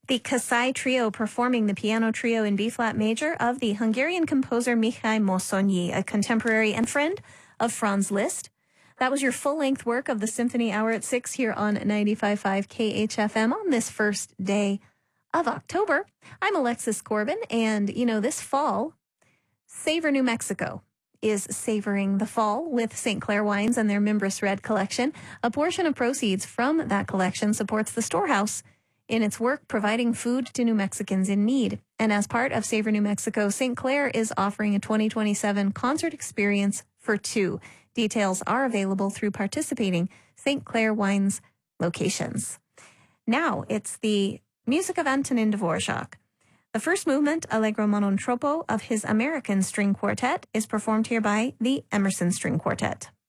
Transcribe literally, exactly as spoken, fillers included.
The Kasai Trio performing the piano trio in B-flat major of the Hungarian composer Mihai Moszonyi, a contemporary and friend of Franz Liszt. That was your full-length work of the Symphony Hour at six here on ninety-five point five K H F M on this first day of October. I'm Alexis Corbin, and, you know, this fall, Savor New Mexico is savoring the fall with Saint Clair Wines and their Mimbres Red collection. A portion of proceeds from that collection supports the storehouse in its work providing food to New Mexicans in need. And as part of Savor New Mexico, Saint Clair is offering a twenty twenty-seven concert experience for two. Details are available through participating Saint Clair Wines locations. Now it's the music of Antonin Dvorak. The first movement, Allegro Monon Troppo, of his American String Quartet is performed here by the Emerson String Quartet.